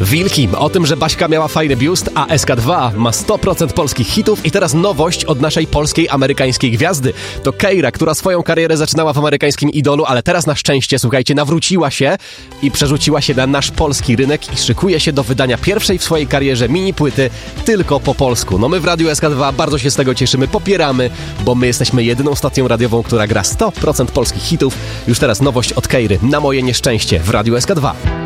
Wilki, o tym, że Baśka miała fajny biust, a SK2 ma 100% polskich hitów i teraz nowość od naszej polskiej, amerykańskiej gwiazdy. To Keira, która swoją karierę zaczynała w amerykańskim Idolu, ale teraz na szczęście, słuchajcie, nawróciła się i przerzuciła się na nasz polski rynek i szykuje się do wydania pierwszej w swojej karierze mini płyty tylko po polsku. No my w Radiu SK2 bardzo się z tego cieszymy, popieramy, bo my jesteśmy jedyną stacją radiową, która gra 100% polskich hitów. Już teraz nowość od Keiry, Na moje nieszczęście w Radiu SK2.